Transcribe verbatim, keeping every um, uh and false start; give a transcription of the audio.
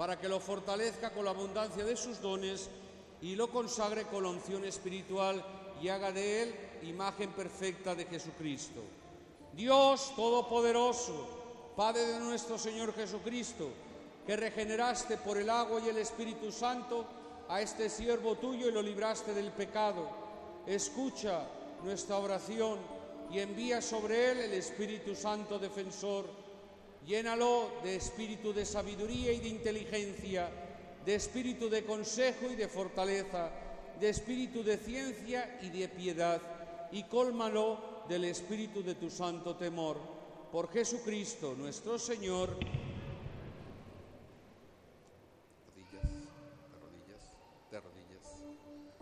para que lo fortalezca con la abundancia de sus dones y lo consagre con la unción espiritual y haga de él imagen perfecta de Jesucristo. Dios Todopoderoso, Padre de nuestro Señor Jesucristo, que regeneraste por el agua y el Espíritu Santo a este siervo tuyo y lo libraste del pecado, escucha nuestra oración y envía sobre él el Espíritu Santo defensor. Llénalo de espíritu de sabiduría y de inteligencia, de espíritu de consejo y de fortaleza, de espíritu de ciencia y de piedad, y cólmalo del espíritu de tu santo temor. Por Jesucristo nuestro Señor.